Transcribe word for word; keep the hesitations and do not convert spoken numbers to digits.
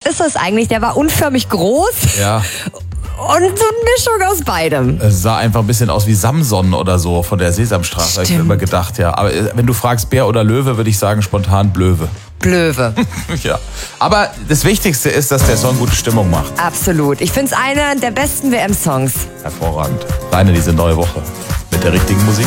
ist das eigentlich? Der war unförmig groß. Ja. Und so eine Mischung aus beidem. Es sah einfach ein bisschen aus wie Samson oder so von der Sesamstraße, habe ich mir immer gedacht, ja. Aber wenn du fragst Bär oder Löwe, würde ich sagen spontan Blöwe. Blöwe. Ja. Aber das Wichtigste ist, dass der Song gute Stimmung macht. Absolut. Ich finde es einer der besten W M-Songs. Hervorragend. Reine diese neue Woche mit der richtigen Musik.